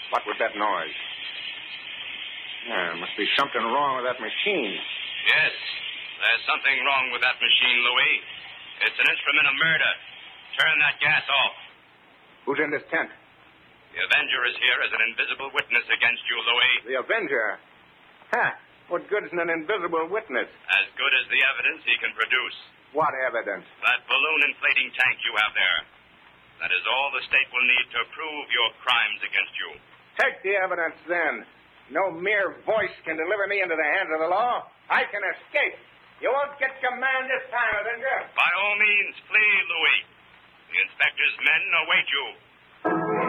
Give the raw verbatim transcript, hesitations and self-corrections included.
What was that noise? Yeah, there must be something wrong with that machine. Yes, there's something wrong with that machine, Louis. It's an instrument of murder. Turn that gas off. Who's in this tent? The Avenger is here as an invisible witness against you, Louis. The Avenger? Ha! What good's an invisible witness? As good as the evidence he can produce. What evidence? That balloon inflating tank you have there. That is all the state will need to prove your crimes against you. Take the evidence, then. No mere voice can deliver me into the hands of the law. I can escape. You won't get your man this time, Avenger. By all means, flee, Louis. The inspector's men await you.